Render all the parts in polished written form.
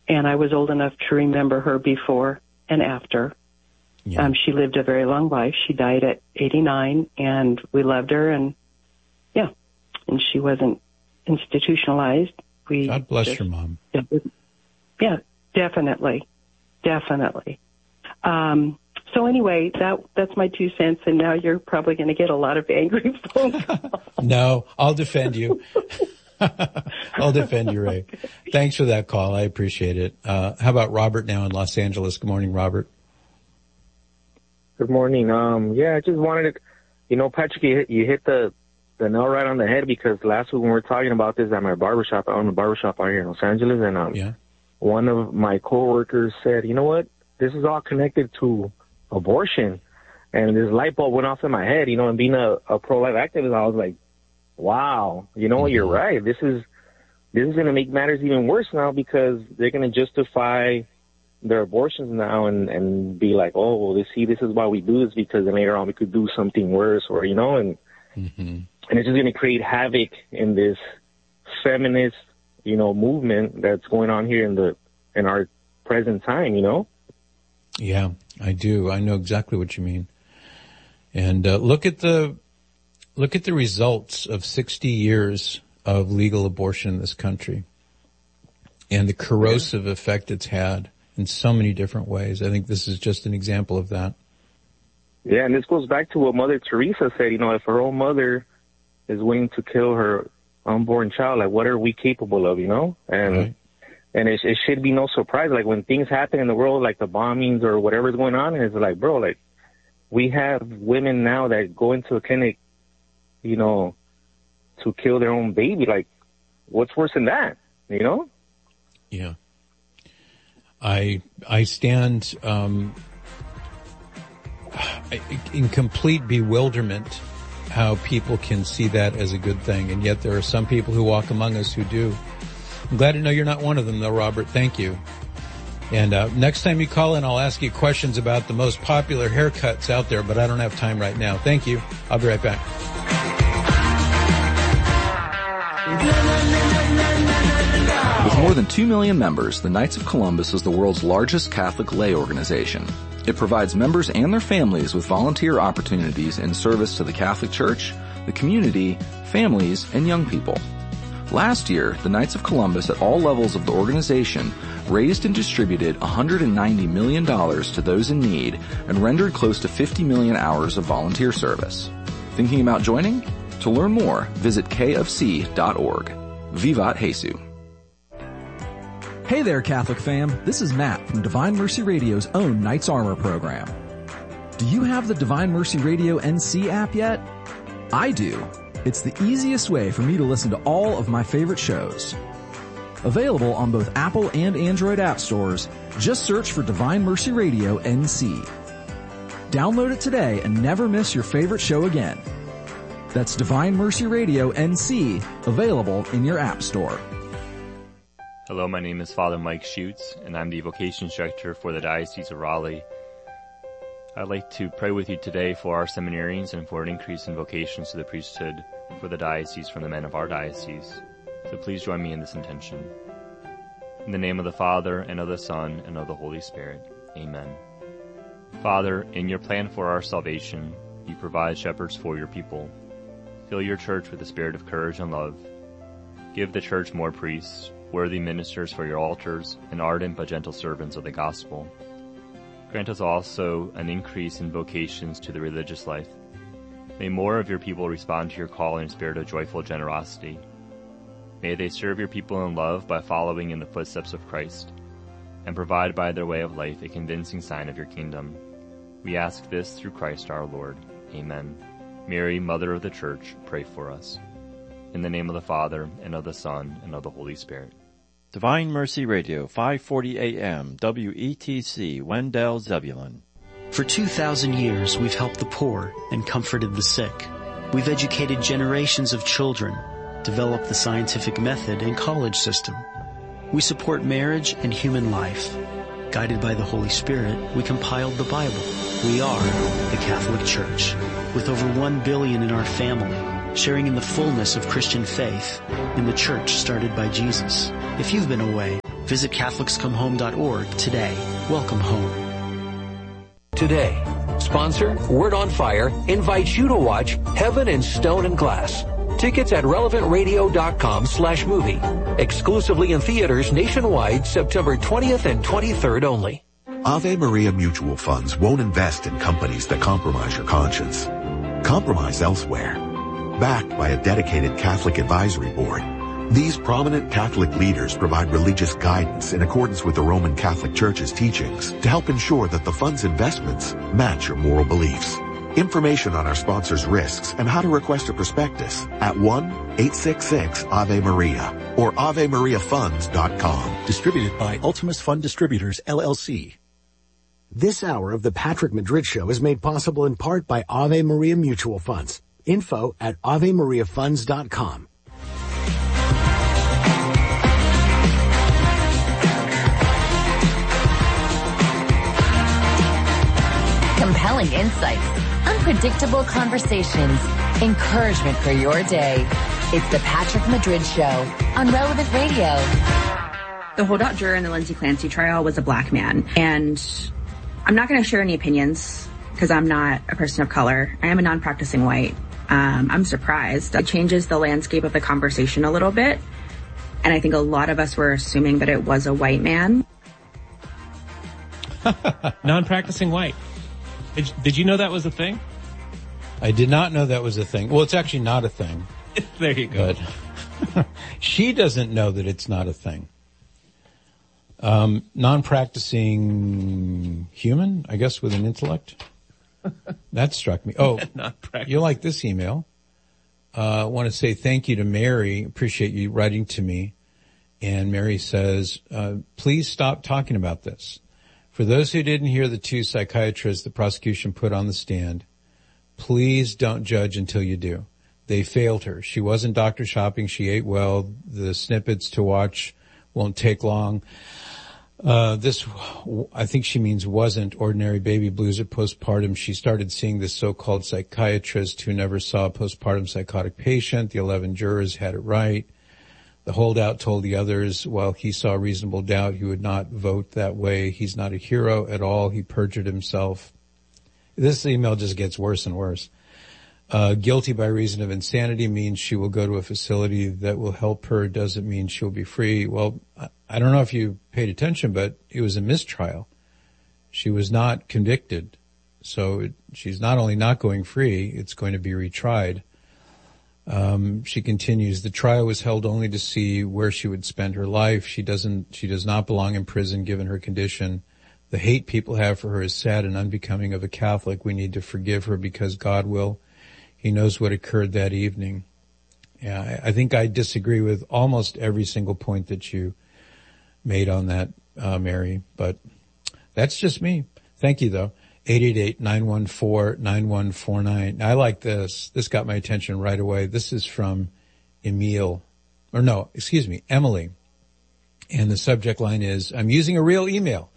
And I was old enough to remember her before and after. Yeah. She lived a very long life. She died at 89, and we loved her, and and she wasn't institutionalized. God bless your mom. Yeah, definitely. So anyway, that's my 2 cents, and now you're probably going to get a lot of angry phone calls. No, I'll defend you. I'll defend you, Ray. Thanks for that call. I appreciate it. How about Robert now in Los Angeles? Good morning, Robert. Good morning. I just wanted to, Patrick, you hit the nail right on the head, because last week when we were talking about this at my barbershop, I own a barbershop out here in Los Angeles, and one of my coworkers said, you know what, this is all connected to abortion, and this light bulb went off in my head, and being a pro-life activist, I was like, wow, you're right. This is going to make matters even worse now, because they're going to justify their abortions now and be like, oh, well, this is why we do this, because then later on we could do something worse, or, and it's just going to create havoc in this feminist, movement that's going on here in our present time, Yeah, I do. I know exactly what you mean. And look at the results of 60 years of legal abortion in this country and the corrosive effect it's had in so many different ways. I think this is just an example of that. Yeah, and this goes back to what Mother Teresa said, if her own mother is willing to kill her unborn child, like, what are we capable of, And it should be no surprise, like, when things happen in the world, like the bombings or whatever's going on, and it's like, bro, like, we have women now that go into a clinic, to kill their own baby. Like, what's worse than that, Yeah. I stand in complete bewilderment how people can see that as a good thing, and yet there are some people who walk among us who do. I'm glad to know you're not one of them, though, Robert. Thank you. And next time you call in, I'll ask you questions about the most popular haircuts out there, but I don't have time right now. Thank you. I'll be right back. With more than 2 million members, the Knights of Columbus is the world's largest Catholic lay organization. It provides members and their families with volunteer opportunities in service to the Catholic Church, the community, families, and young people. Last year, the Knights of Columbus at all levels of the organization raised and distributed $190 million to those in need and rendered close to 50 million hours of volunteer service. Thinking about joining? To learn more, visit kfc.org. Vivat Jesu. Hey there, Catholic fam. This is Matt from Divine Mercy Radio's own Knights Armor program. Do you have the Divine Mercy Radio NC app yet? I do. It's the easiest way for me to listen to all of my favorite shows. Available on both Apple and Android app stores, just search for Divine Mercy Radio NC. Download it today and never miss your favorite show again. That's Divine Mercy Radio NC, available in your app store. Hello, my name is Father Mike Schutz, and I'm the vocation instructor for the Diocese of Raleigh. I'd like to pray with you today for our seminarians and for an increase in vocations to the priesthood for the diocese from the men of our diocese. So please join me in this intention. In the name of the Father, and of the Son, and of the Holy Spirit. Amen. Father, in your plan for our salvation, you provide shepherds for your people. Fill your church with the spirit of courage and love. Give the church more priests, worthy ministers for your altars, and ardent but gentle servants of the gospel. Grant us also an increase in vocations to the religious life. May more of your people respond to your call in a spirit of joyful generosity. May they serve your people in love by following in the footsteps of Christ, and provide by their way of life a convincing sign of your kingdom. We ask this through Christ our Lord. Amen. Mary, Mother of the Church, pray for us. In the name of the Father, and of the Son, and of the Holy Spirit. Divine Mercy Radio, 540 AM, WETC, Wendell, Zebulon. For 2,000 years, we've helped the poor and comforted the sick. We've educated generations of children, developed the scientific method and college system. We support marriage and human life. Guided by the Holy Spirit, we compiled the Bible. We are the Catholic Church, with over 1 billion in our family, sharing in the fullness of Christian faith in the church started by Jesus. If you've been away, Visit CatholicsComeHome.org today. Welcome home. Today, sponsor Word on Fire invites you to watch Heaven in Stone and Glass. Tickets at relevantradio.com/movie. Exclusively in theaters nationwide September 20th and 23rd only. Ave Maria Mutual Funds won't invest in companies that compromise your conscience. Compromise elsewhere. Backed by a dedicated Catholic advisory board, these prominent Catholic leaders provide religious guidance in accordance with the Roman Catholic Church's teachings to help ensure that the fund's investments match your moral beliefs. Information on our sponsors' risks and how to request a prospectus at 1-866-AVE-MARIA or AveMariaFunds.com. Distributed by Ultimus Fund Distributors, LLC. This hour of the Patrick Madrid Show is made possible in part by Ave Maria Mutual Funds. Info at AveMariaFunds.com. Compelling insights, unpredictable conversations, encouragement for your day. It's the Patrick Madrid Show on Relevant Radio. The holdout juror in the Lindsay Clancy trial was a black man, and I'm not going to share any opinions because I'm not a person of color. I am a non-practicing white. I'm surprised. It changes the landscape of the conversation a little bit, and I think a lot of us were assuming that it was a white man. Non-practicing white. Did you know that was a thing? I did not know that was a thing. Well, it's actually not a thing. There you go. But she doesn't know that it's not a thing. Non-practicing human, I guess, with an intellect. That struck me. Oh, you like this email. I want to say thank you to Mary. Appreciate you writing to me. And Mary says, please stop talking about this. For those who didn't hear the two psychiatrists the prosecution put on the stand, please don't judge until you do. They failed her. She wasn't doctor shopping. She ate well. The snippets to watch won't take long. This, I think she means wasn't ordinary baby blues or postpartum. She started seeing this so-called psychiatrist who never saw a postpartum psychotic patient. The 11 jurors had it right. The holdout told the others, while he saw reasonable doubt, he would not vote that way. He's not a hero at all. He perjured himself. This email just gets worse and worse. Guilty by reason of insanity means she will go to a facility that will help her. Doesn't mean she'll be free. Well, I don't know if you paid attention, but it was a mistrial. She was not convicted. So she's not only not going free, it's going to be retried. She continues, the trial was held only to see where she would spend her life. She does not belong in prison given her condition. The hate people have for her is sad and unbecoming of a Catholic. We need to forgive her because God will. He knows what occurred that evening. Yeah, I think I disagree with almost every single point that you made on that, Mary, but that's just me. Thank you though. 888-914-9149. I like this. This got my attention right away. This is from Emily. And the subject line is, I'm using a real email.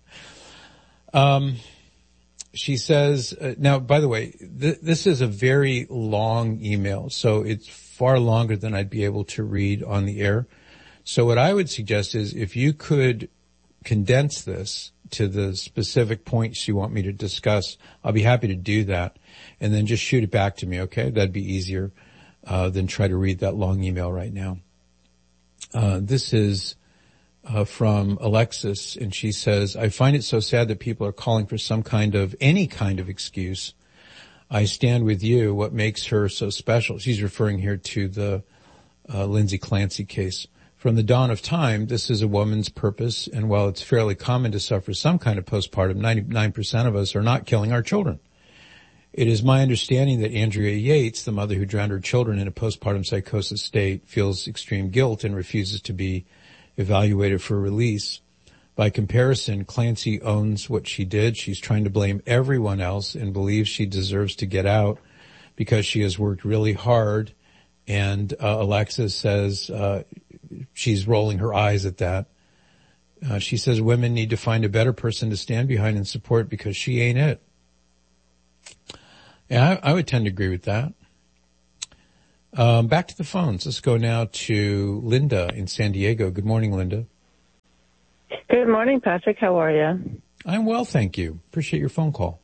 She says, now, by the way, this is a very long email, so it's far longer than I'd be able to read on the air. So what I would suggest is if you could condense this to the specific points you want me to discuss, I'll be happy to do that. And then just shoot it back to me, okay? That'd be easier than try to read that long email right now. This is from Alexis, and she says, I find it so sad that people are calling for any kind of excuse. I stand with you. What makes her so special? She's referring here to the Lindsay Clancy case. From the dawn of time, this is a woman's purpose, and while it's fairly common to suffer some kind of postpartum, 99% of us are not killing our children. It is my understanding that Andrea Yates, the mother who drowned her children in a postpartum psychosis state, feels extreme guilt and refuses to be evaluated for release. By comparison, Clancy owns what she did. She's trying to blame everyone else and believes she deserves to get out because she has worked really hard. And Alexis says she's rolling her eyes at that. She says women need to find a better person to stand behind and support because she ain't it. Yeah, I would tend to agree with that. Back to the phones. Let's go now to Linda in San Diego. Good morning, Linda. Good morning, Patrick. How are you? I'm well, thank you. Appreciate your phone call.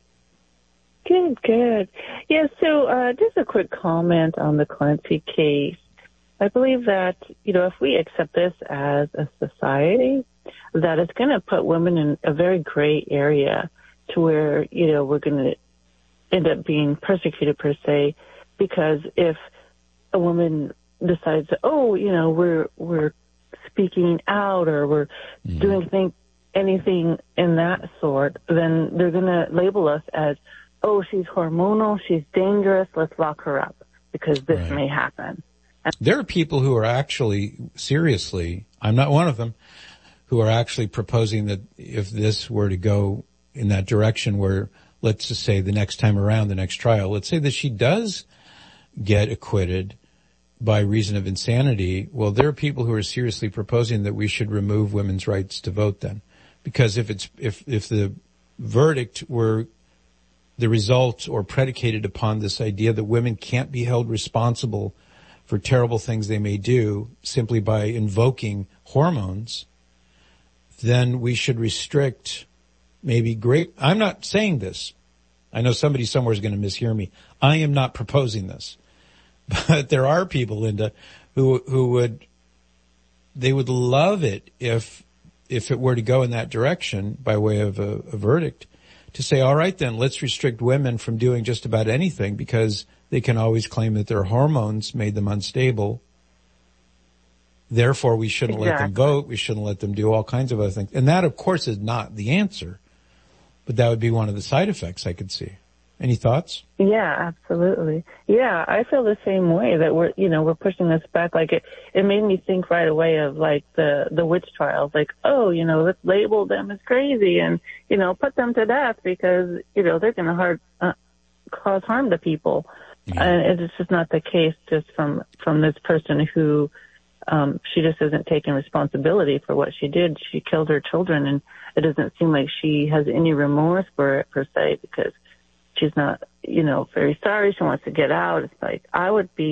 Good. Yeah, so just a quick comment on the Clancy case. I believe that, if we accept this as a society, that it's going to put women in a very gray area to where, we're going to end up being persecuted per se, because if a woman decides, we're speaking out or we're doing anything in that sort, then they're going to label us as, she's hormonal, she's dangerous, let's lock her up because this may happen. There are people who are actually, seriously, I'm not one of them, who are actually proposing that if this were to go in that direction where, let's just say the next time around, the next trial, let's say that she does get acquitted by reason of insanity, well, there are people who are seriously proposing that we should remove women's rights to vote then. Because if the verdict were the result or predicated upon this idea that women can't be held responsible for terrible things they may do simply by invoking hormones, then we should restrict I'm not saying this. I know somebody somewhere is going to mishear me. I am not proposing this. But there are people, Linda, who would love it if it were to go in that direction by way of a verdict, to say, all right, then let's restrict women from doing just about anything because they can always claim that their hormones made them unstable. Therefore, we shouldn't let them vote. We shouldn't let them do all kinds of other things. And that, of course, is not the answer, but that would be one of the side effects I could see. Any thoughts? Yeah, absolutely. Yeah, I feel the same way that we're pushing this back. Like it made me think right away of like the witch trials. Like, let's label them as crazy and, put them to death because, they're going to cause harm to people. Yeah. And it's just not the case just from this person who, she just isn't taking responsibility for what she did. She killed her children, and it doesn't seem like she has any remorse for it per se because she's not, very sorry. She wants to get out. It's like, I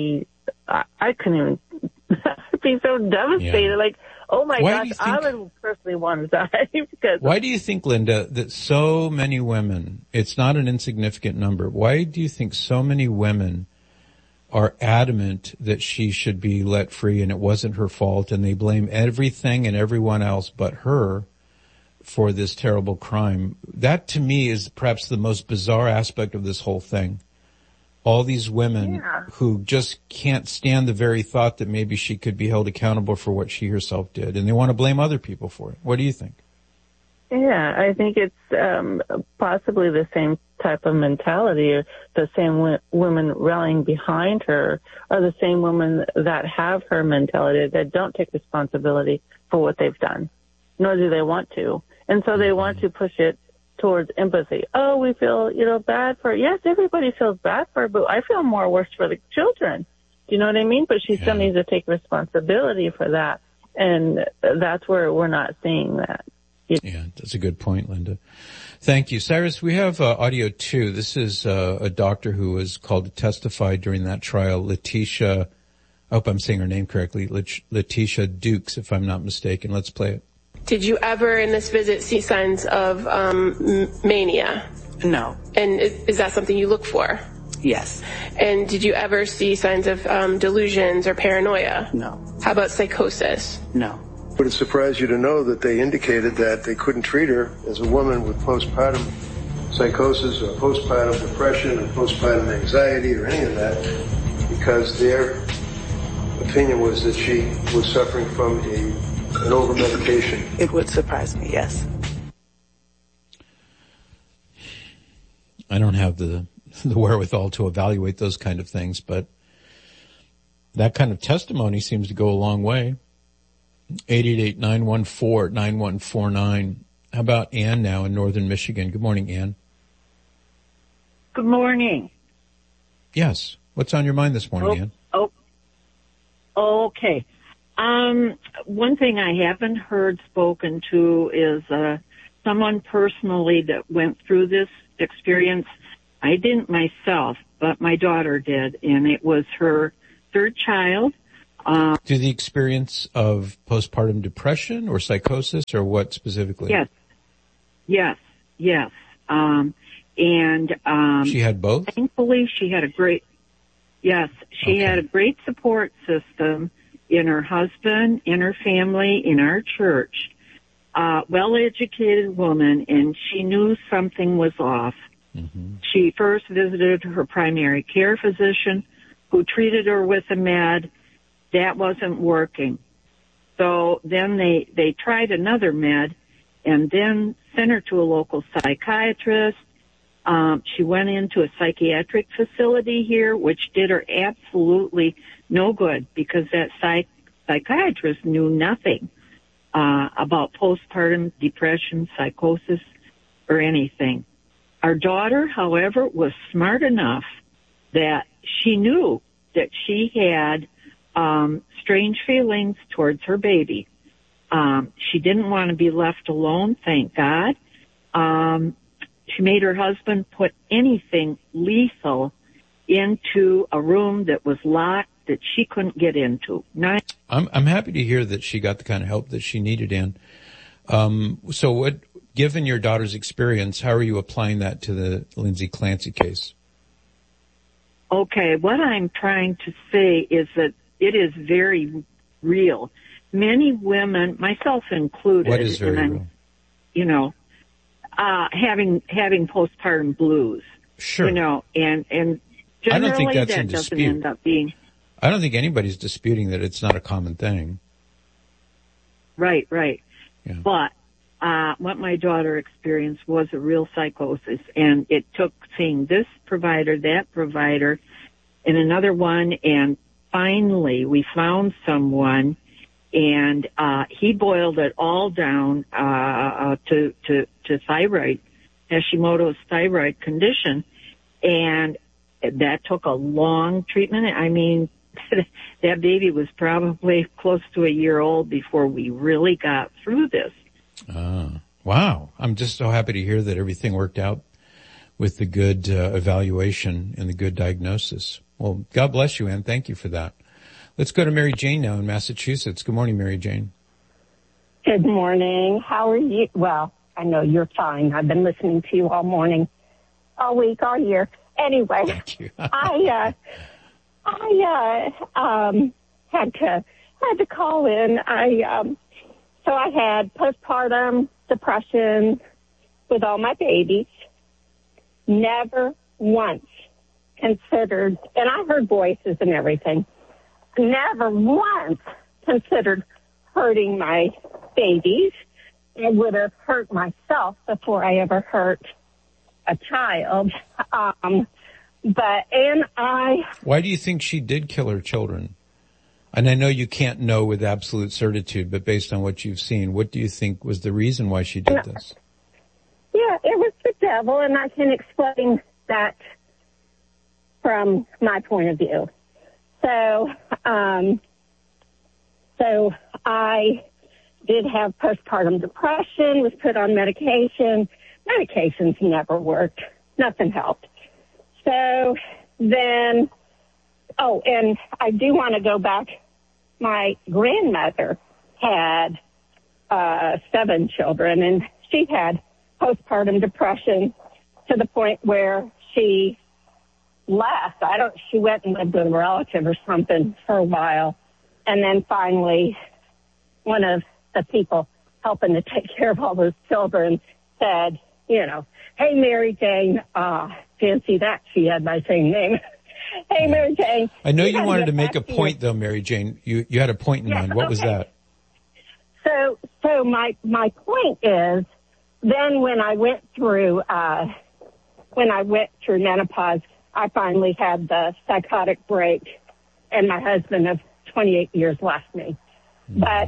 couldn't even, I'd be so devastated. Yeah. Like, oh my gosh, I would personally want to die because. Why do you think, Linda, that so many women, it's not an insignificant number, why do you think so many women are adamant that she should be let free and it wasn't her fault and they blame everything and everyone else but her for this terrible crime? That to me is perhaps the most bizarre aspect of this whole thing. All these women who just can't stand the very thought that maybe she could be held accountable for what she herself did, and they want to blame other people for it. What do you think? Yeah, I think it's possibly the same type of mentality, or the same women rallying behind her are the same women that have her mentality, that don't take responsibility for what they've done, nor do they want to. And so they want to push it towards empathy. Oh, we feel, bad for her. Yes, everybody feels bad for her, but I feel more worse for the children. Do you know what I mean? But she still needs to take responsibility for that. And that's where we're not seeing that. Yeah, that's a good point, Linda. Thank you. Cyrus, we have audio 2. This is a doctor who was called to testify during that trial, Letitia, I hope I'm saying her name correctly, Letitia Dukes, if I'm not mistaken. Let's play it. Did you ever in this visit see signs of mania? No. And is that something you look for? Yes. And did you ever see signs of delusions or paranoia? No. How about psychosis? No. Would it surprise you to know that they indicated that they couldn't treat her as a woman with postpartum psychosis or postpartum depression or postpartum anxiety or any of that, because their opinion was that she was suffering from an over-medication? It would surprise me, yes. I don't have the wherewithal to evaluate those kind of things, but that kind of testimony seems to go a long way. 888-914-9149. How about Ann now in northern Michigan? Good morning, Ann. Good morning. Yes. What's on your mind this morning, Ann? Okay. One thing I haven't heard spoken to is someone personally that went through this experience. I didn't myself, but my daughter did, and it was her third child To the experience of postpartum depression or psychosis, or what specifically? Yes. She had both? Thankfully, she had a great support system in her husband, in her family, in our church. Well-educated woman, and she knew something was off. Mm-hmm. She first visited her primary care physician, who treated her with a med. That wasn't working. So then they tried another med and then sent her to a local psychiatrist. She went into a psychiatric facility here, which did her absolutely no good because that psychiatrist knew nothing about postpartum depression, psychosis, or anything. Our daughter, however, was smart enough that she knew that she had strange feelings towards her baby. She didn't want to be left alone, thank God. She made her husband put anything lethal into a room that was locked that she couldn't get into. I'm happy to hear that she got the kind of help that she needed, Ann. So given your daughter's experience, how are you applying that to the Lindsay Clancy case? Okay, what I'm trying to say is that it is very real. Many women, myself included, what is very real? Having postpartum blues. Sure. And generally I don't think that's that in doesn't dispute. end up being. I don't think anybody's disputing that it's not a common thing. Right. Yeah. But what my daughter experienced was a real psychosis, and it took seeing this provider, that provider, and another one, and finally we found someone, and he boiled it all down to thyroid, Hashimoto's thyroid condition, and that took a long treatment. I mean, that baby was probably close to a year old before we really got through this. Wow. I'm just so happy to hear that everything worked out with the good evaluation and the good diagnosis. Well, God bless you, Ann. Thank you for that. Let's go to Mary Jane now in Massachusetts. Good morning, Mary Jane. Good morning. How are you? Well, I know you're fine. I've been listening to you all morning, all week, all year. Anyway, thank you. I had to call in. So I had postpartum depression with all my babies. Never once considered, and I heard voices and everything, never once considered hurting my babies. I would have hurt myself before I ever hurt a child. Why do you think she did kill her children? And I know you can't know with absolute certitude, but based on what you've seen, what do you think was the reason why she did this? Yeah, it was the devil, and I can explain that from my point of view. So I did have postpartum depression, was put on medication. Medications never worked. Nothing helped. So then, and I do want to go back. My grandmother had 7 children, and she had postpartum depression to the point where she left. She went and lived with a relative or something for a while. And then finally, one of the people helping to take care of all those children said, hey, Mary Jane, fancy that she had my same name. Hey, Mary Jane. I know you wanted to make a point, though, Mary Jane. You had a point in mind. What was that? So my point is, then when I went through menopause, I finally had the psychotic break, and my husband of 28 years left me. But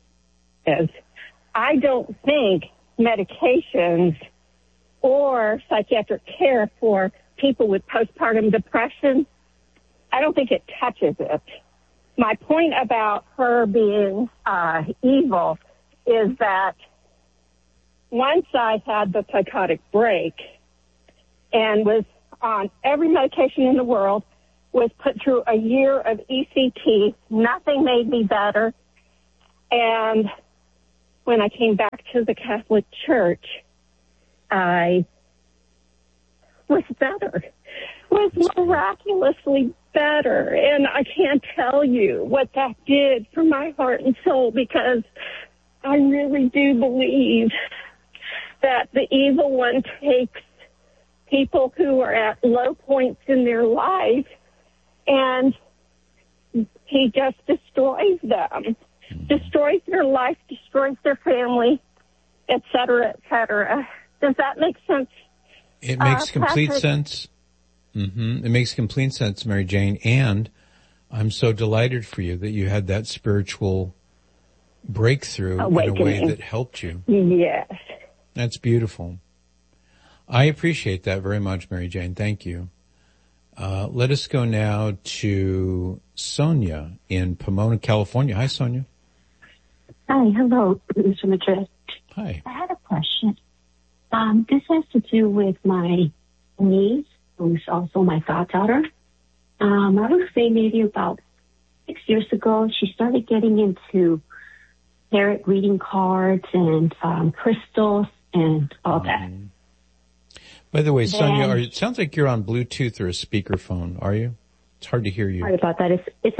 I don't think medications or psychiatric care for people with postpartum depression, I don't think it touches it. My point about her being evil is that once I had the psychotic break and was on every medication in the world, was put through a year of ECT. Nothing made me better. And when I came back to the Catholic Church, I was better, was miraculously better. And I can't tell you what that did for my heart and soul, because I really do believe that the evil one takes people who are at low points in their life and he just destroys them, destroys their life, destroys their family, et cetera, et cetera. Does that make sense? It makes complete Patrick? sense. Mm-hmm. It makes complete sense, Mary Jane. And I'm so delighted for you that you had that spiritual breakthrough Awakening. in a way that helped you. Yes. That's beautiful. I appreciate that very much, Mary Jane. Thank you. Let us go now to Sonia in Pomona, California. Hi, Sonia. Hi, hello, Mr. Madrid. Hi. I had a question. This has to do with my niece, who's also my goddaughter. I would say maybe about 6 years ago, she started getting into tarot reading cards and crystals and all that. By the way, Sonia, it sounds like you're on Bluetooth or a speakerphone, are you? It's hard to hear you. Sorry about that. It's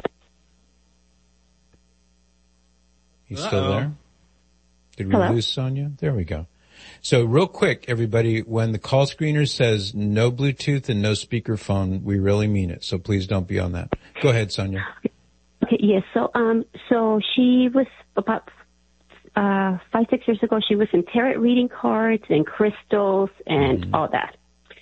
You still there? Did we Hello? lose Sonia? There we go. So real quick, everybody, when the call screener says no Bluetooth and no speakerphone, we really mean it. So please don't be on that. Go ahead, Sonia. okay. Yes. So she was about 5-6 years ago. She was in tarot reading cards and crystals and all that.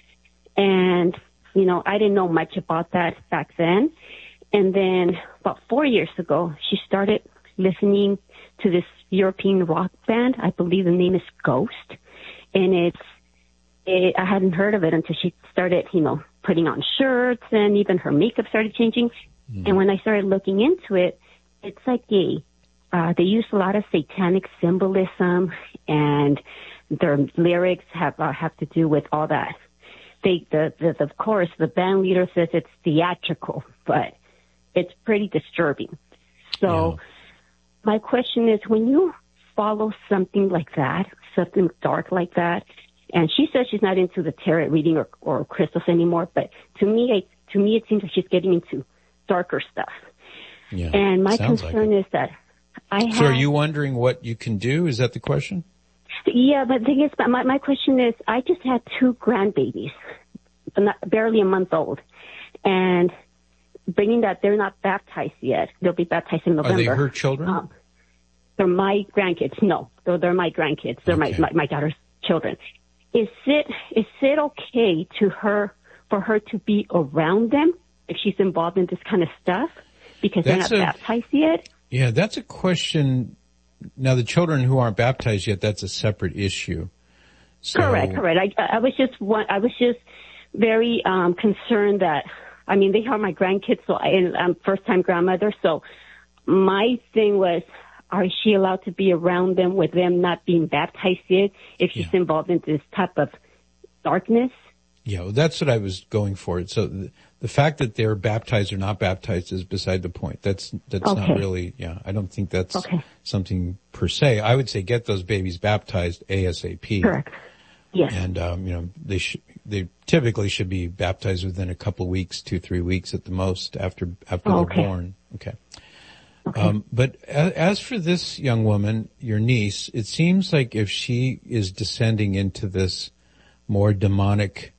And I didn't know much about that back then. And then about 4 years ago, she started listening to this European rock band. I believe the name is Ghost. And I hadn't heard of it until she started, putting on shirts, and even her makeup started changing. And when I started looking into it, it's like they use a lot of satanic symbolism, and their lyrics have to do with all that. Of course, the band leader says it's theatrical, but it's pretty disturbing. So my question is, when you follow something like that, something dark like that, and she says she's not into the tarot reading or crystals anymore, but to me it seems like she's getting into darker stuff. Yeah, and my sounds concern is that So are you wondering what you can do? Is that the question? Yeah, but the thing is, my question is, I just had 2 grandbabies, barely a month old, and bringing that they're not baptized yet. They'll be baptized in November. Are they her children? They're my grandkids. No, they're my grandkids. They're my daughter's children. Is it okay for her to be around them if she's involved in this kind of stuff because they're not baptized yet? Yeah, that's a question. Now, the children who aren't baptized yet, that's a separate issue. So, Correct. I was just very concerned that, they are my grandkids, so I'm first-time grandmother. So my thing was, are she allowed to be around them with them not being baptized yet if she's involved in this type of darkness? Yeah, well, that's what I was going for. So the fact that they're baptized or not baptized is beside the point. That's not really, I don't think that's something per se. I would say get those babies baptized ASAP. Correct. Yes. And, they typically should be baptized within a couple of weeks, 2-3 weeks at the most after they're born. Okay. But as for this young woman, your niece, it seems like if she is descending into this more demonic,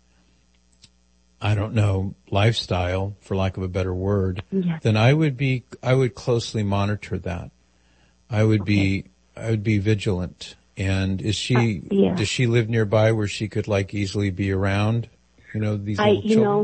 lifestyle, for lack of a better word, then I would closely monitor that. I would be vigilant. And does she live nearby where she could easily be around, these little children?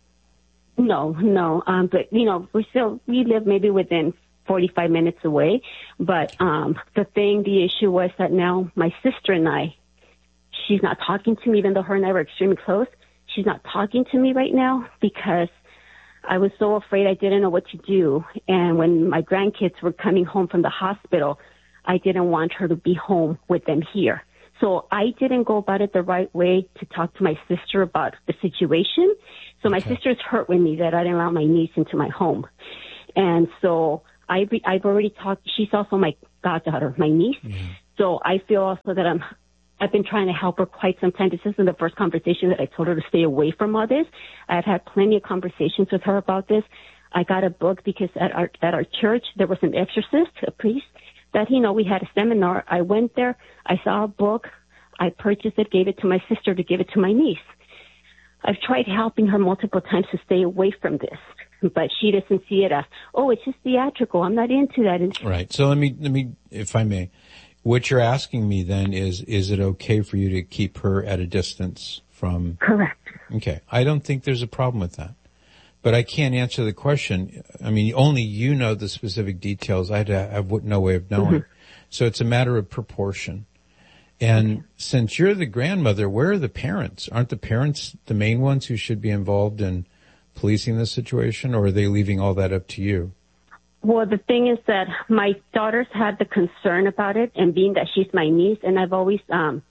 No. But, we live maybe within 45 minutes away. But, the issue was that now my sister and I, she's not talking to me, even though her and I were extremely close. She's not talking to me right now because I was so afraid I didn't know what to do. And when my grandkids were coming home from the hospital, I didn't want her to be home with them here. So I didn't go about it the right way to talk to my sister about the situation. So my sister's hurt with me that I didn't allow my niece into my home. And so I've already talked. She's also my goddaughter, my niece. Mm-hmm. So I feel also that I've been trying to help her quite some time. This isn't the first conversation that I told her to stay away from all this. I've had plenty of conversations with her about this. I got a book because at our church there was an exorcist, a priest, that, we had a seminar. I went there. I saw a book. I purchased it, gave it to my sister to give it to my niece. I've tried helping her multiple times to stay away from this, but she doesn't see it as, it's just theatrical. I'm not into that. Right. So let me, if I may, what you're asking me then is it okay for you to keep her at a distance from? Correct. Okay. I don't think there's a problem with that, but I can't answer the question. I mean, only you know the specific details. I have no way of knowing. Mm-hmm. So it's a matter of proportion. And since you're the grandmother, where are the parents? Aren't the parents the main ones who should be involved in policing this situation, or are they leaving all that up to you? Well, the thing is that my daughters had the concern about it, and being that she's my niece, and I've always, I'm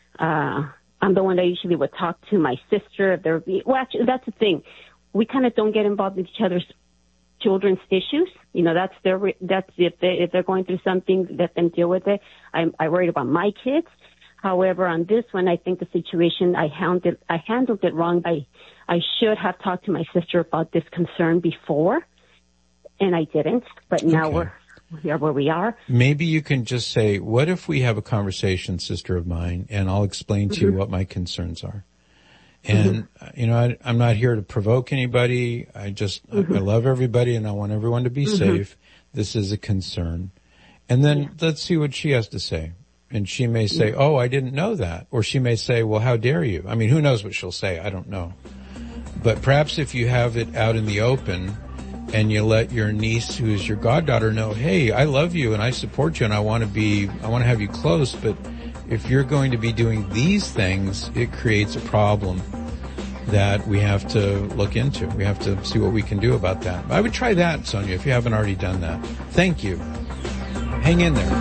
the one that usually would talk to my sister. Actually, that's the thing. We kind of don't get involved in each other's children's issues. That's if they're going through something, let them deal with it. I worried about my kids. However, on this one, I think the situation, I handled it wrong. I should have talked to my sister about this concern before, and I didn't. But now we are where we are. Maybe you can just say, what if we have a conversation, sister of mine, and I'll explain to you what my concerns are. And, I'm not here to provoke anybody. I love everybody and I want everyone to be safe. This is a concern. And then let's see what she has to say. And she may say, I didn't know that. Or she may say, well, how dare you? I mean, who knows what she'll say? I don't know. But perhaps if you have it out in the open and you let your niece, who is your goddaughter, know, hey, I love you and I support you and I want to have you close, but if you're going to be doing these things, it creates a problem that we have to look into. We have to see what we can do about that. I would try that, Sonia, if you haven't already done that. Thank you. Hang in there.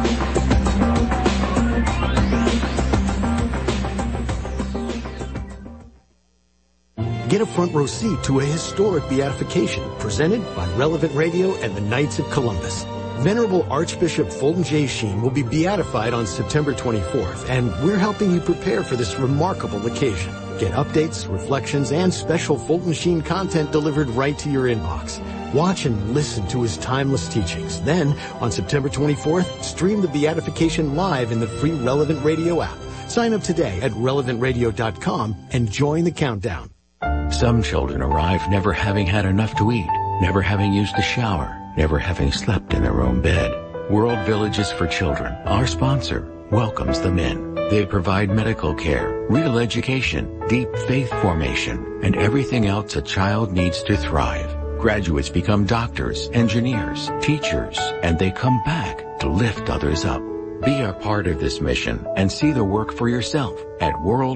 Get a front row seat to a historic beatification presented by Relevant Radio and the Knights of Columbus. Venerable Archbishop Fulton J. Sheen will be beatified on September 24th, and we're helping you prepare for this remarkable occasion. Get updates, reflections, and special Fulton Sheen content delivered right to your inbox. Watch and listen to his timeless teachings. Then, on September 24th, stream the beatification live in the free Relevant Radio app. Sign up today at relevantradio.com and join the countdown. Some children arrive never having had enough to eat, never having used a shower, never having slept in their own bed. World Villages for Children, our sponsor, welcomes them in. They provide medical care, real education, deep faith formation, and everything else a child needs to thrive. Graduates become doctors, engineers, teachers, and they come back to lift others up. Be a part of this mission and see the work for yourself at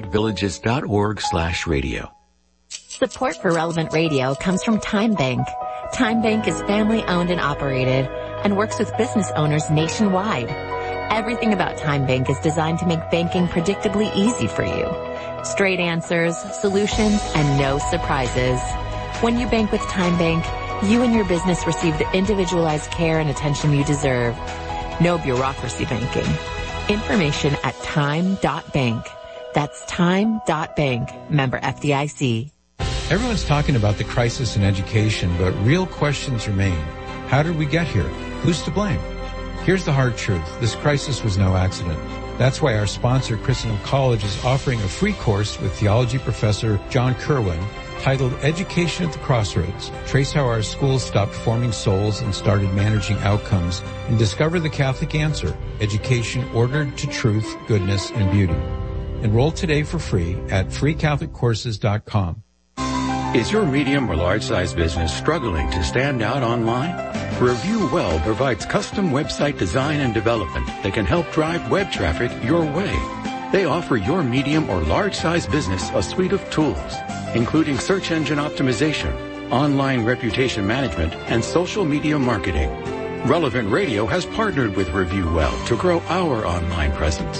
worldvillages.org/radio. Support for Relevant Radio comes from Time Bank. Time Bank is family owned and operated and works with business owners nationwide. Everything about Time Bank is designed to make banking predictably easy for you. Straight answers, solutions, and no surprises. When you bank with Time Bank, you and your business receive the individualized care and attention you deserve. No bureaucracy banking. Information at time.bank. That's time.bank. Member FDIC. Everyone's talking about the crisis in education, but real questions remain. How did we get here? Who's to blame? Here's the hard truth. This crisis was no accident. That's why our sponsor, Christendom College, is offering a free course with theology professor John Kerwin titled Education at the Crossroads. Trace how our schools stopped forming souls and started managing outcomes, and discover the Catholic answer, education ordered to truth, goodness, and beauty. Enroll today for free at freecatholiccourses.com. Is your medium or large-size business struggling to stand out online? Review Well provides custom website design and development that can help drive web traffic your way. They offer your medium or large-size business a suite of tools, including search engine optimization, online reputation management, and social media marketing. Relevant Radio has partnered with Review Well to grow our online presence.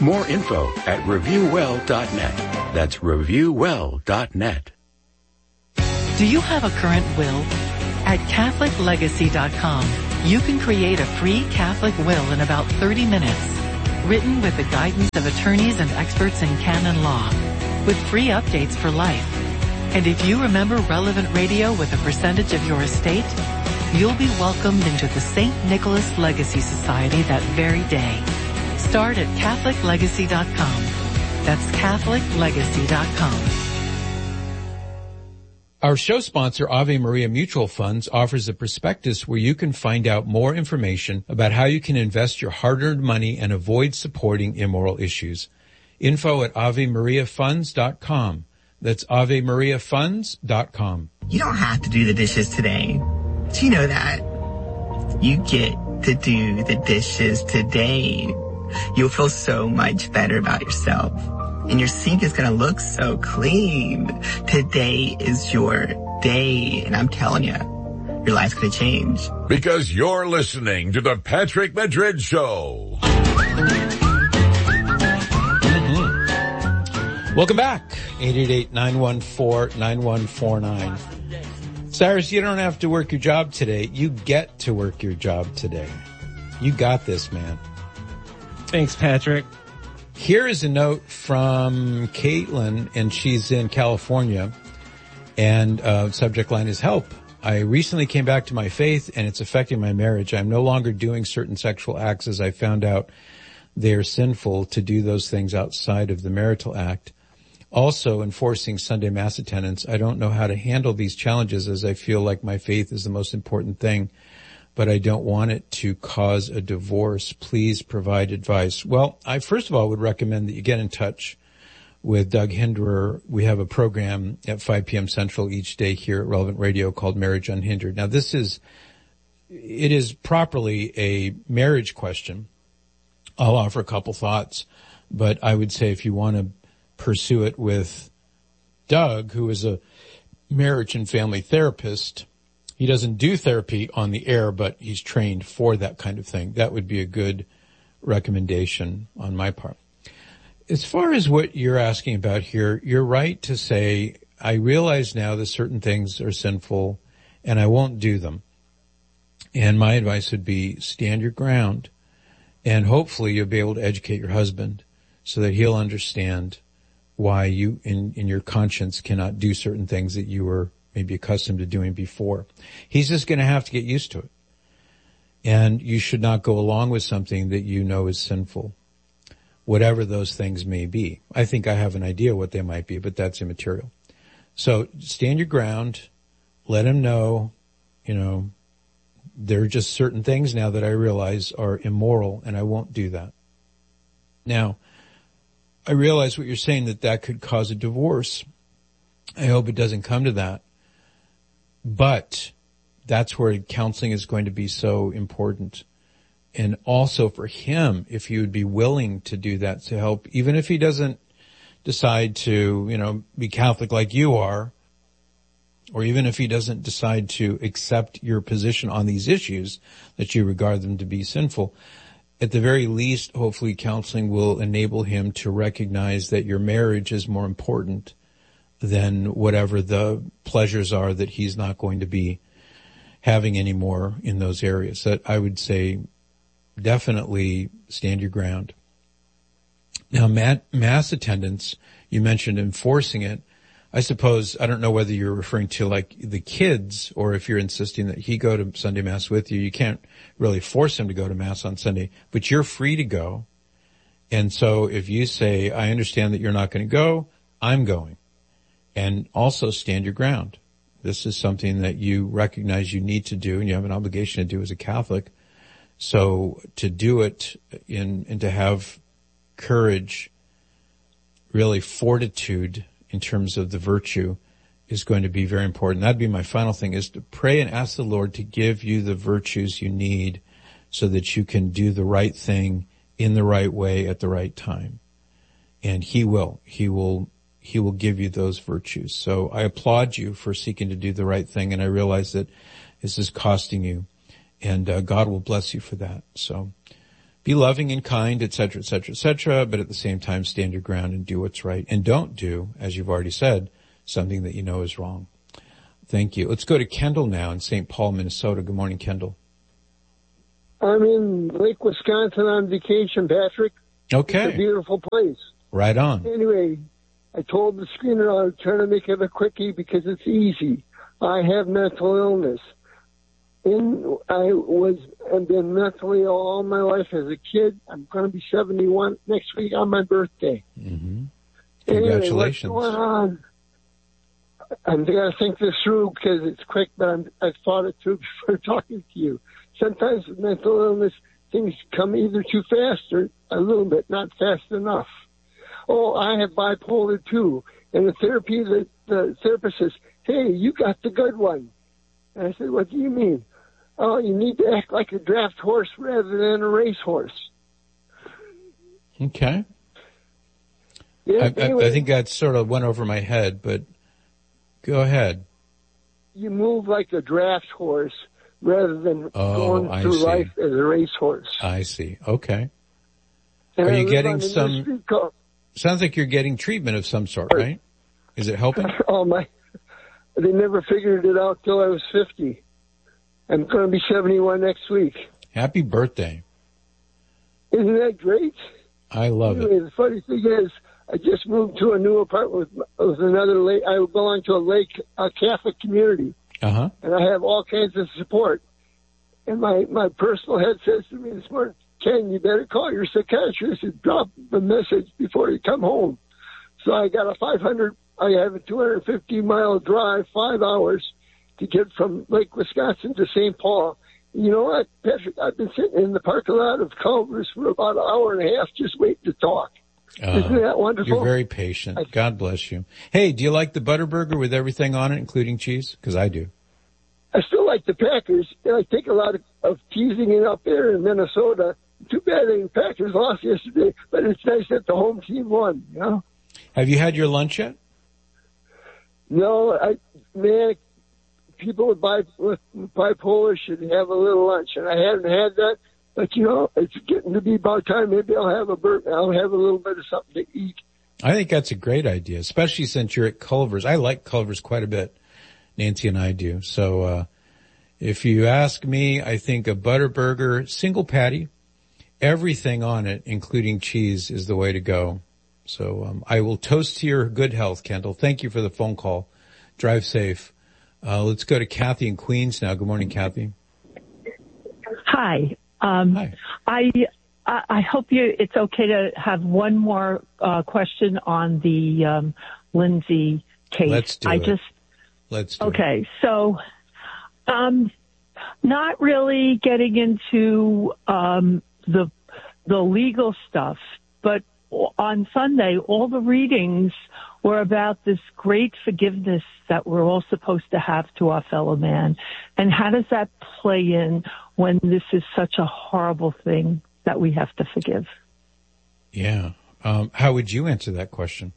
More info at reviewwell.net. That's reviewwell.net. Do you have a current will? At CatholicLegacy.com, you can create a free Catholic will in about 30 minutes, written with the guidance of attorneys and experts in canon law, with free updates for life. And if you remember relevant radio with a percentage of your estate, you'll be welcomed into the St. Nicholas Legacy Society that very day. Start at CatholicLegacy.com. That's CatholicLegacy.com. Our show sponsor, Ave Maria Mutual Funds, offers a prospectus where you can find out more information about how you can invest your hard-earned money and avoid supporting immoral issues. Info at AveMariaFunds.com. That's AveMariaFunds.com. You don't have to do the dishes today. Do you know that? You get to do the dishes today. You'll feel so much better about yourself. And your sink is going to look so clean. Today is your day. And I'm telling you, your life's going to change. Because you're listening to the Patrick Madrid Show. Welcome back. 888-914-9149. Cyrus, you don't have to work your job today. You get to work your job today. You got this, man. Thanks, Patrick. Here is a note from Caitlin, and she's in California, and subject line is help. I recently came back to my faith, and it's affecting my marriage. I'm no longer doing certain sexual acts as I found out they are sinful to do those things outside of the marital act. Also, enforcing Sunday Mass attendance. I don't know how to handle these challenges as I feel like my faith is the most important thing, but I don't want it to cause a divorce. Please provide advice. Well, I first of all would recommend that you get in touch with Doug Hinderer. We have a program at 5 p.m. Central each day here at Relevant Radio called Marriage Unhindered. Now, it is properly a marriage question. I'll offer a couple thoughts, but I would say if you want to pursue it with Doug, who is a marriage and family therapist, he doesn't do therapy on the air, but he's trained for that kind of thing. That would be a good recommendation on my part. As far as what you're asking about here, you're right to say, I realize now that certain things are sinful and I won't do them. And my advice would be stand your ground, and hopefully you'll be able to educate your husband so that he'll understand why you in your conscience cannot do certain things that you were maybe accustomed to doing before. He's just going to have to get used to it. And you should not go along with something that you know is sinful, whatever those things may be. I think I have an idea what they might be, but that's immaterial. So stand your ground, let him know, there are just certain things now that I realize are immoral, and I won't do that. Now, I realize what you're saying, that could cause a divorce. I hope it doesn't come to that. But that's where counseling is going to be so important. And also for him, if he would be willing to do that to help, even if he doesn't decide to, be Catholic like you are, or even if he doesn't decide to accept your position on these issues, that you regard them to be sinful, at the very least, hopefully counseling will enable him to recognize that your marriage is more important than whatever the pleasures are that he's not going to be having anymore in those areas. That I would say definitely stand your ground. Now, mass attendance, you mentioned enforcing it. I suppose, I don't know whether you're referring to like the kids or if you're insisting that he go to Sunday Mass with you. You can't really force him to go to Mass on Sunday, but you're free to go. And so if you say, I understand that you're not going to go, I'm going. And also stand your ground. This is something that you recognize you need to do and you have an obligation to do as a Catholic. So to do it and to have courage, really fortitude in terms of the virtue is going to be very important. That'd be my final thing, is to pray and ask the Lord to give you the virtues you need so that you can do the right thing in the right way at the right time. And He will give you those virtues. So I applaud you for seeking to do the right thing, and I realize that this is costing you, and God will bless you for that. So be loving and kind, et cetera, et cetera, et cetera, but at the same time stand your ground and do what's right. And don't do, as you've already said, something that you know is wrong. Thank you. Let's go to Kendall now in St. Paul, Minnesota. Good morning, Kendall. I'm in Lake Wisconsin on vacation, Patrick. Okay. It's a beautiful place. Right on. Anyway, I told the screener I was trying to make it a quickie because it's easy. I have mental illness. I've been mentally ill all my life as a kid. I'm going to be 71 next week on my birthday. Mm-hmm. Congratulations. Anyway, what's going on? I'm going to think this through because it's quick, but I've thought it through before talking to you. Sometimes with mental illness, things come either too fast or a little bit, not fast enough. Oh, I have bipolar too. And the therapist says, hey, you got the good one. And I said, what do you mean? Oh, you need to act like a draft horse rather than a racehorse. Okay. Yeah, anyway, I think that sort of went over my head, but go ahead. You move like a draft horse rather than going through life as a racehorse. I see. Okay. And are you getting some... Sounds like you're getting treatment of some sort, right? Is it helping? They never figured it out till I was 50. I'm going to be 71 next week. Happy birthday. Isn't that great? I love it. The funny thing is, I just moved to a new apartment with another lake. I belong to a Catholic community. Uh-huh. And I have all kinds of support. And my personal head says to me this morning, Ken, you better call your psychiatrist and drop the message before you come home. So I got I have a 250-mile drive, 5 hours, to get from Lake Wisconsin to St. Paul. You know what, Patrick? I've been sitting in the parking lot of Culver's for about an hour and a half just waiting to talk. Isn't that wonderful? You're very patient. God bless you. Hey, do you like the Butterburger with everything on it, including cheese? Because I do. I still like the Packers. I take a lot of teasing it up there in Minnesota. Too bad the Packers lost yesterday, but it's nice that the home team won, you know? Have you had your lunch yet? No, people with bipolar should have a little lunch, and I haven't had that. But you know, it's getting to be about time. Maybe I'll have a little bit of something to eat. I think that's a great idea, especially since you're at Culver's. I like Culver's quite a bit. Nancy and I do. So, if you ask me, I think a Butterburger, single patty, everything on it, including cheese, is the way to go. So, I will toast to your good health, Kendall. Thank you for the phone call. Drive safe. Let's go to Kathy in Queens now. Good morning, Kathy. Hi. Hi. I hope it's okay to have one more question on the Lindsay case. Let's do it. Let's do it. Okay, so not really getting into the legal stuff, but on Sunday, all the readings were about this great forgiveness that we're all supposed to have to our fellow man. And how does that play in when this is such a horrible thing that we have to forgive? Yeah. How would you answer that question?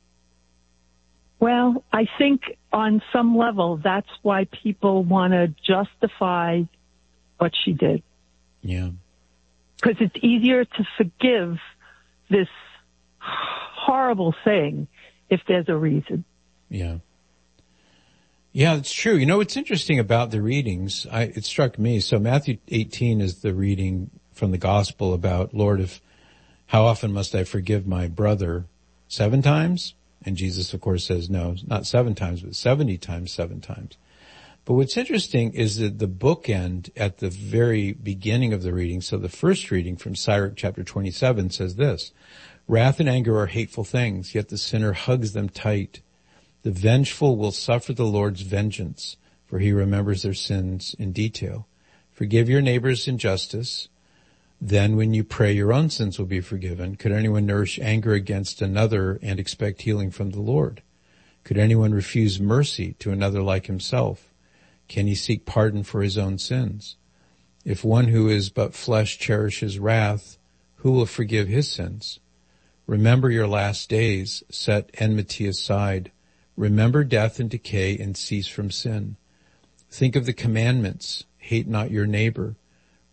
Well, I think on some level, that's why people want to justify what she did. Yeah. Because it's easier to forgive this horrible thing if there's a reason. Yeah. Yeah, it's true. You know, what's interesting about the readings, it struck me. So Matthew 18 is the reading from the gospel about, Lord, how often must I forgive my brother? 7 times? And Jesus, of course, says, no, not 7 times, but 70 times, 7 times. But what's interesting is that the bookend at the very beginning of the reading, so the first reading from Sirach chapter 27 says this, wrath and anger are hateful things, yet the sinner hugs them tight. The vengeful will suffer the Lord's vengeance, for he remembers their sins in detail. Forgive your neighbor's injustice. Then when you pray, your own sins will be forgiven. Could anyone nourish anger against another and expect healing from the Lord? Could anyone refuse mercy to another like himself? Can he seek pardon for his own sins? If one who is but flesh cherishes wrath, who will forgive his sins? Remember your last days, set enmity aside. Remember death and decay and cease from sin. Think of the commandments, hate not your neighbor.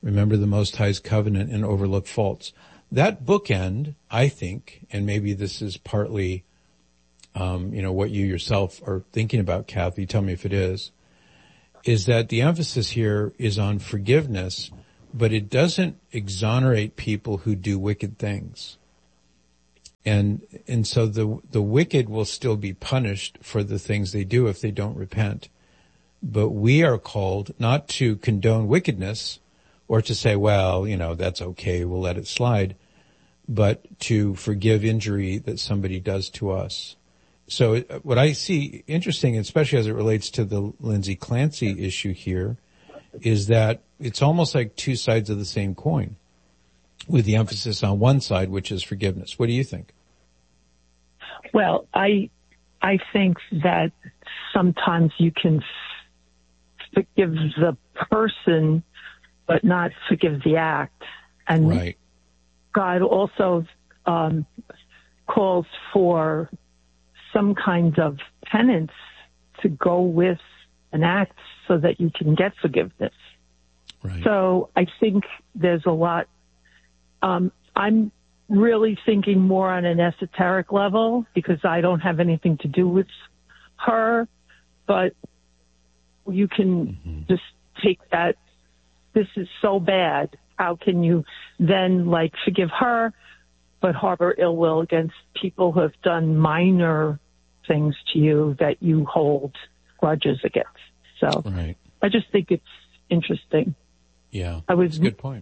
remember the Most High's covenant and overlook faults. That bookend, I think, and maybe this is partly, what you yourself are thinking about, Kathy, tell me if it is that the emphasis here is on forgiveness, but it doesn't exonerate people who do wicked things. And so the wicked will still be punished for the things they do if they don't repent. But we are called not to condone wickedness or to say, well, that's okay, we'll let it slide, but to forgive injury that somebody does to us. So what I see interesting, especially as it relates to the Lindsay Clancy issue here, is that it's almost like two sides of the same coin, with the emphasis on one side, which is forgiveness. What do you think? Well, I think that sometimes you can forgive the person, but not forgive the act. And right. God also calls for some kind of penance to go with an act so that you can get forgiveness. Right. So I think there's a lot. I'm really thinking more on an esoteric level because I don't have anything to do with her, but you can just take that. This is so bad. How can you then forgive her, but harbor ill will against people who have done minor things to you that you hold grudges against? So right. I just think it's interesting. Yeah, that's a good point.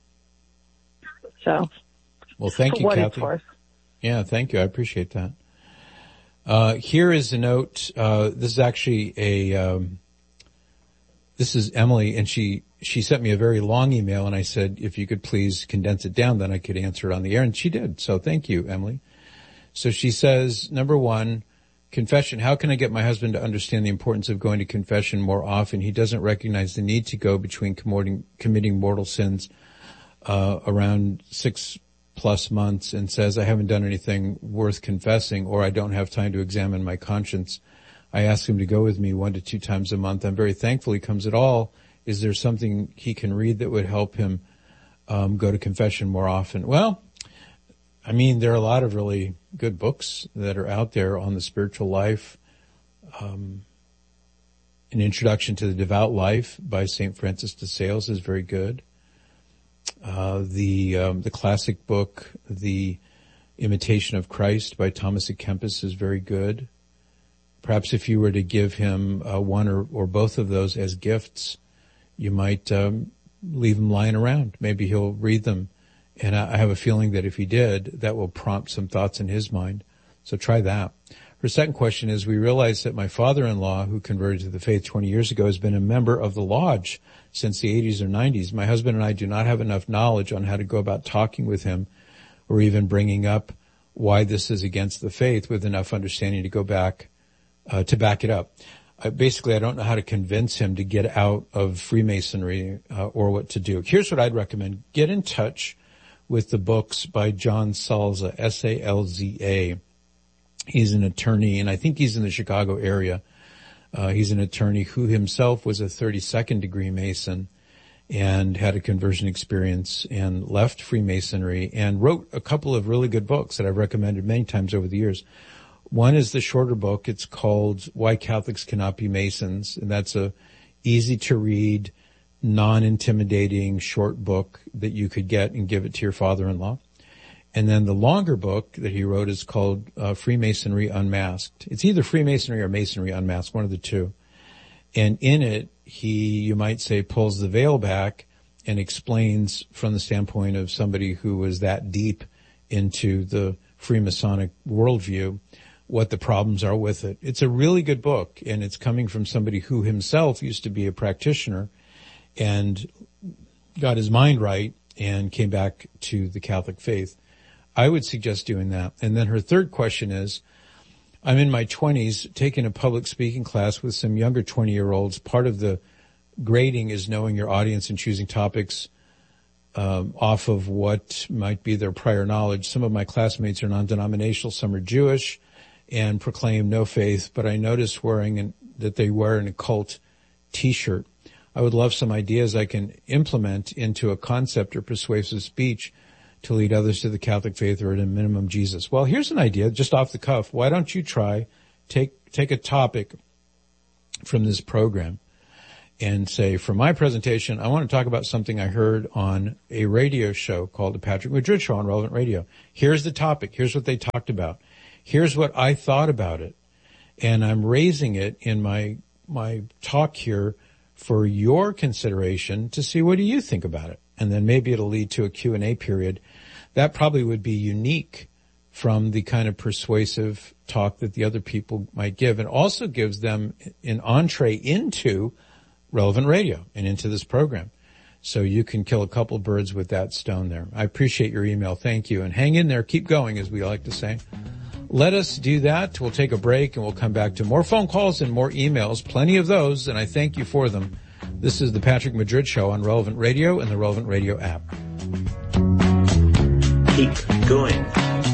So, well, thank you, Kathy. Yeah, thank you. I appreciate that. Here is a note. This is actually this is Emily, and she sent me a very long email, and I said, if you could please condense it down, then I could answer it on the air, and she did. So thank you, Emily. So she says, number one, confession. How can I get my husband to understand the importance of going to confession more often? He doesn't recognize the need to go between committing mortal sins around 6+ months and says, I haven't done anything worth confessing, or I don't have time to examine my conscience. I ask him to go with me 1 to 2 times a month. I'm very thankful he comes at all. Is there something he can read that would help him go to confession more often? Well, I mean, there are a lot of really good books that are out there on the spiritual life. An Introduction to the Devout Life by St. Francis de Sales is very good. The classic book, The Imitation of Christ by Thomas à Kempis is very good. Perhaps if you were to give him one or both of those as gifts, you might leave them lying around. Maybe he'll read them. And I have a feeling that if he did, that will prompt some thoughts in his mind. So try that. Her second question is, we realize that my father-in-law, who converted to the faith 20 years ago, has been a member of the lodge since the 80s or 90s. My husband and I do not have enough knowledge on how to go about talking with him or even bringing up why this is against the faith with enough understanding to go back to back it up. Basically, I don't know how to convince him to get out of Freemasonry or what to do. Here's what I'd recommend. Get in touch with the books by John Salza, S-A-L-Z-A. He's an attorney, and I think he's in the Chicago area. He's an attorney who himself was a 32nd degree Mason and had a conversion experience and left Freemasonry and wrote a couple of really good books that I've recommended many times over the years. One is the shorter book. It's called Why Catholics Cannot Be Masons, and that's a easy to read, non-intimidating short book that you could get and give it to your father-in-law. And then the longer book that he wrote is called Freemasonry Unmasked. It's either Freemasonry or Masonry Unmasked, one of the two. And in it, he, you might say, pulls the veil back and explains from the standpoint of somebody who was that deep into the Freemasonic worldview what the problems are with it. It's a really good book, and it's coming from somebody who himself used to be a practitioner and got his mind right and came back to the Catholic faith. I would suggest doing that. And then her third question is, I'm in my 20s taking a public speaking class with some younger 20-year-olds. Part of the grading is knowing your audience and choosing topics off of what might be their prior knowledge. Some of my classmates are non-denominational, some are Jewish and proclaim no faith, but I noticed that they wear an occult T-shirt. I would love some ideas I can implement into a concept or persuasive speech to lead others to the Catholic faith, or at a minimum Jesus. Well, here's an idea just off the cuff. Why don't you take a topic from this program and say, for my presentation, I want to talk about something I heard on a radio show called The Patrick Madrid Show on Relevant Radio. Here's the topic. Here's what they talked about. Here's what I thought about it. And I'm raising it in my talk here for your consideration to see what do you think about it. And then maybe it'll lead to a Q&A period. That probably would be unique from the kind of persuasive talk that the other people might give, and also gives them an entree into Relevant Radio and into this program. So you can kill a couple birds with that stone there. I appreciate your email. Thank you. And hang in there. Keep going, as we like to say. Let us do that. We'll take a break and we'll come back to more phone calls and more emails. Plenty of those, and I thank you for them. This is the Patrick Madrid Show on Relevant Radio and the Relevant Radio app. Keep going.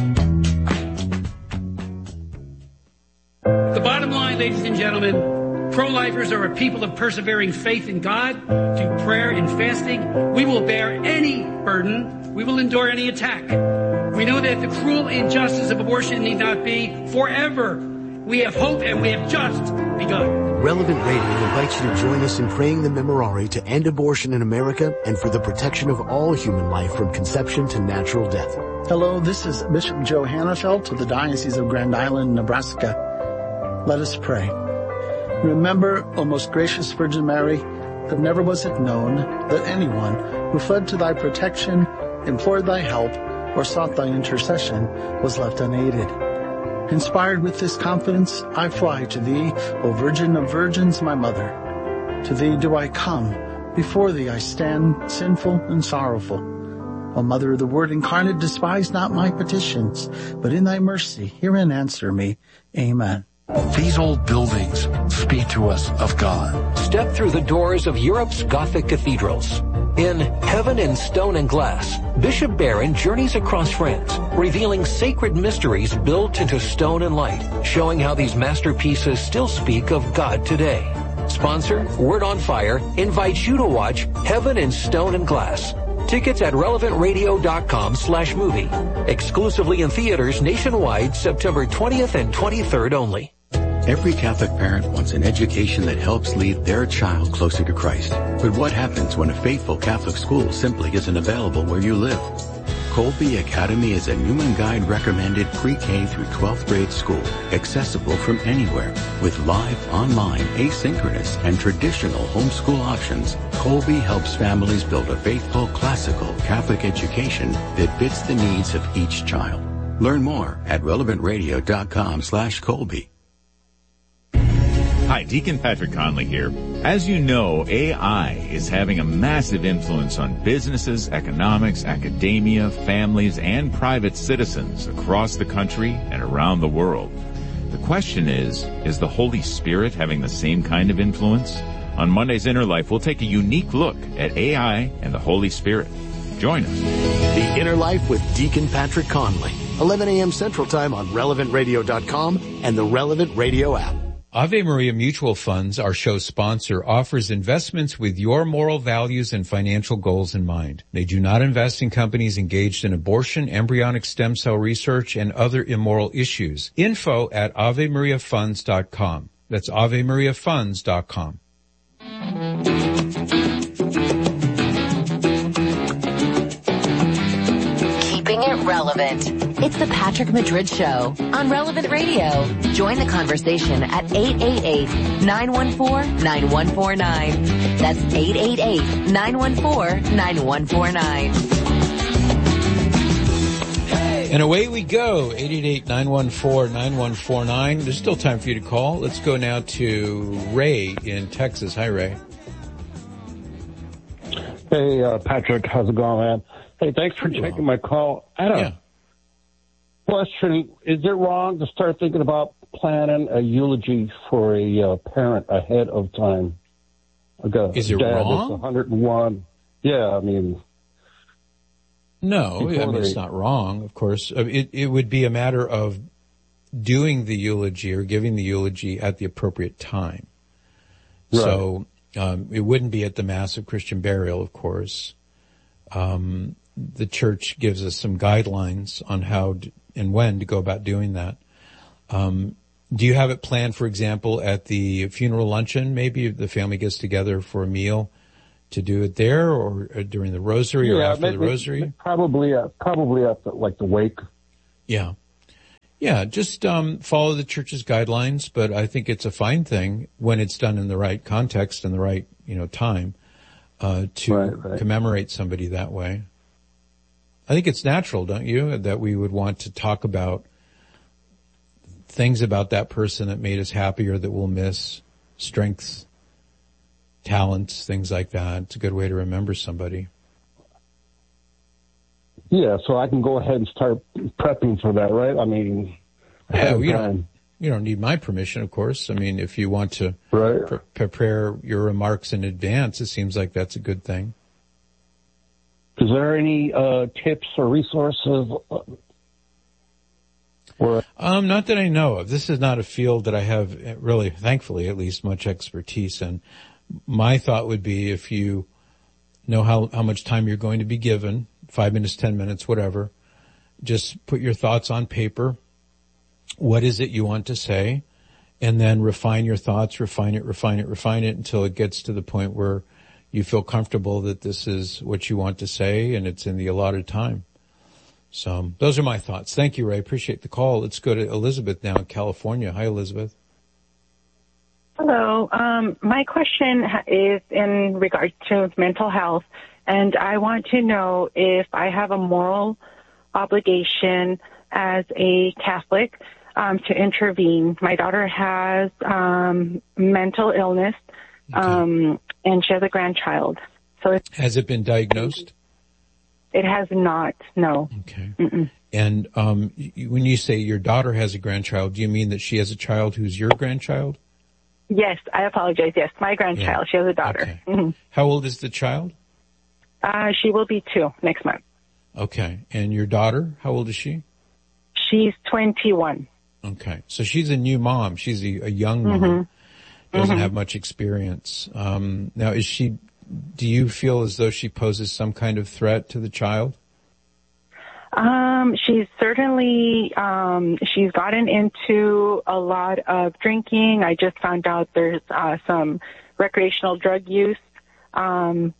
The bottom line, ladies and gentlemen, pro-lifers are a people of persevering faith in God, through prayer and fasting. We will bear any burden. We will endure any attack. We know that the cruel injustice of abortion need not be forever. We have hope, and we have just begun. Relevant Radio invites you to join us in praying the Memorare to end abortion in America and for the protection of all human life from conception to natural death. Hello, this is Bishop Joe Hannafelt of the Diocese of Grand Island, Nebraska. Let us pray. Remember, O most gracious Virgin Mary, that never was it known that anyone who fled to thy protection, implored thy help, or sought thy intercession was left unaided. Inspired with this confidence, I fly to thee, O Virgin of Virgins, my mother. To thee do I come, before thee I stand, sinful and sorrowful. O Mother of the Word incarnate, despise not my petitions, but in thy mercy hear and answer me. Amen. These old buildings speak to us of God. Step through the doors of Europe's Gothic cathedrals. In Heaven in Stone and Glass, Bishop Barron journeys across France, revealing sacred mysteries built into stone and light, showing how these masterpieces still speak of God today. Sponsor, Word on Fire, invites you to watch Heaven in Stone and Glass. Tickets at relevantradio.com/movie. Exclusively in theaters nationwide, September 20th and 23rd only. Every Catholic parent wants an education that helps lead their child closer to Christ. But what happens when a faithful Catholic school simply isn't available where you live? Colby Academy is a Newman Guide recommended pre-K through 12th grade school, accessible from anywhere. With live, online, asynchronous, and traditional homeschool options, Colby helps families build a faithful, classical Catholic education that fits the needs of each child. Learn more at relevantradio.com/Colby. Hi, Deacon Patrick Conley here. As you know, AI is having a massive influence on businesses, economics, academia, families, and private citizens across the country and around the world. The question is the Holy Spirit having the same kind of influence? On Monday's Inner Life, we'll take a unique look at AI and the Holy Spirit. Join us. The Inner Life with Deacon Patrick Conley, 11 a.m. Central Time on relevantradio.com and the Relevant Radio app. Ave Maria Mutual Funds, our show sponsor, offers investments with your moral values and financial goals in mind. They do not invest in companies engaged in abortion, embryonic stem cell research, and other immoral issues. Info at AveMariaFunds.com. That's AveMariaFunds.com. Keeping it relevant. It's the Patrick Madrid Show on Relevant Radio. Join the conversation at 888-914-9149. That's 888-914-9149. And away we go, 888-914-9149. There's still time for you to call. Let's go now to Ray in Texas. Hi, Ray. Hey, Patrick, how's it going, man? Hey, thanks for taking my call. I don't know. Question, is it wrong to start thinking about planning a eulogy for a parent ahead of time? Is it wrong? 101. Yeah, I mean... No, it's not wrong, of course. It would be a matter of doing the eulogy or giving the eulogy at the appropriate time. Right. So It wouldn't be at the Mass of Christian Burial, of course. The church gives us some guidelines on how and when to go about doing that. Do you have it planned, for example, at the funeral luncheon? Maybe the family gets together for a meal to do it there, or during the rosary, or after the rosary? Probably at the wake. Yeah. Yeah, just follow the church's guidelines, but I think it's a fine thing when it's done in the right context and the right, time to commemorate somebody that way. I think it's natural, don't you, that we would want to talk about things about that person that made us happy or that we'll miss, strengths, talents, things like that. It's a good way to remember somebody. Yeah, so I can go ahead and start prepping for that, right? I mean, you don't need my permission, of course. I mean, if you want to prepare your remarks in advance, it seems like that's a good thing. Is there any tips or resources? Not that I know of. This is not a field that I have really, thankfully, at least much expertise in. My thought would be, if you know how much time you're going to be given, 5 minutes, 10 minutes, whatever, just put your thoughts on paper. What is it you want to say? And then refine your thoughts, refine it until it gets to the point where you feel comfortable that this is what you want to say and it's in the allotted time. So those are my thoughts. Thank you, Ray. Appreciate the call. Let's go to Elizabeth now in California. Hi, Elizabeth. Hello. My question is in regard to mental health, and I want to know if I have a moral obligation as a Catholic to intervene. My daughter has mental illness, and she has a grandchild. So has it been diagnosed? It has not, no. Okay. Mm-mm. And when you say your daughter has a grandchild, do you mean that she has a child who's your grandchild? Yes, I apologize. Yes, my grandchild. Yeah. She has a daughter. Okay. Mm-hmm. How old is the child? She will be 2 next month. Okay. And your daughter, how old is she? She's 21. Okay. So she's a new mom. She's a young mom. Mm-hmm. Doesn't have much experience. Now, do you feel as though she poses some kind of threat to the child? She's certainly, she's gotten into a lot of drinking. I just found out there's, some recreational drug use. Her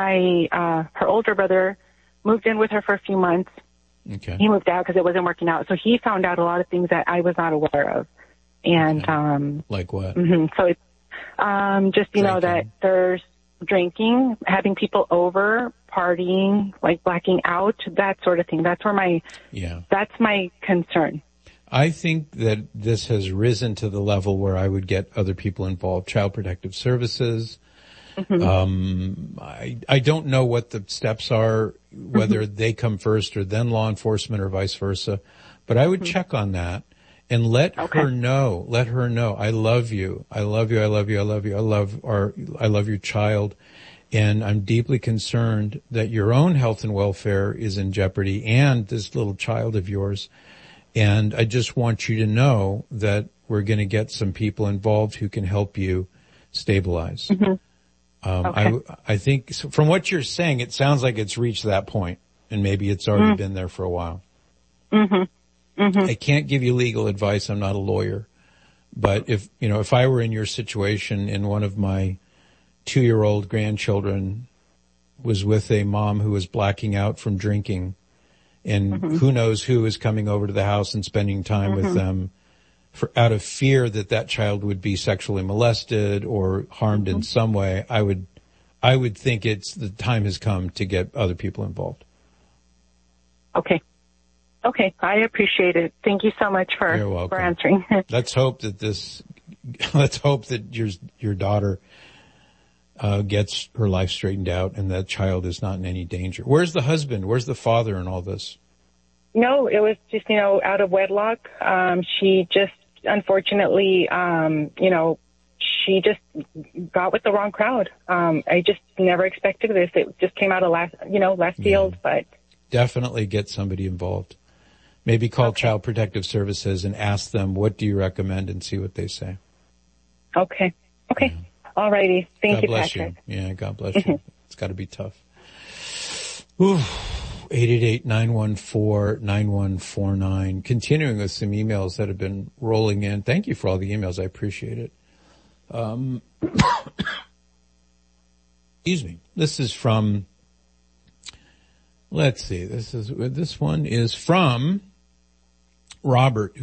older brother moved in with her for a few months. Okay. He moved out because it wasn't working out. So he found out a lot of things that I was not aware of. And, like what? Mm-hmm. So it's, just, know, that there's drinking, having people over, partying, like blacking out, that sort of thing. That's where that's my concern. I think that this has risen to the level where I would get other people involved, Child Protective Services. Mm-hmm. I don't know what the steps are, whether they come first or then law enforcement or vice versa, but I would check on that and let her know, I love you. I love you. I love you. I love you. I love your child. And I'm deeply concerned that your own health and welfare is in jeopardy and this little child of yours. And I just want you to know that we're going to get some people involved who can help you stabilize. Mm-hmm. I think from what you're saying, it sounds like it's reached that point, and maybe it's already been there for a while. Mm-hmm. Mm-hmm. I can't give you legal advice. I'm not a lawyer. But if I were in your situation and one of my 2-year-old grandchildren was with a mom who was blacking out from drinking, and who knows who is coming over to the house and spending time with them out of fear that child would be sexually molested or harmed in some way, I would think the time has come to get other people involved. Okay. I appreciate it. Thank you so much for answering. Let's hope that your daughter gets her life straightened out and that child is not in any danger. Where's the husband? Where's the father in all this? No, it was just, out of wedlock. She just, unfortunately, she just got with the wrong crowd. I just never expected this. It just came out of left field, but. Definitely get somebody involved. Maybe call Child Protective Services and ask them, what do you recommend, and see what they say. Okay. Yeah. All righty. Thank you, bless Patrick. You. Yeah, God bless you. It's got to be tough. Ooh. 888-914-9149. Continuing with some emails that have been rolling in. Thank you for all the emails. I appreciate it. Excuse me. This is from, let's see. This one is from Robert,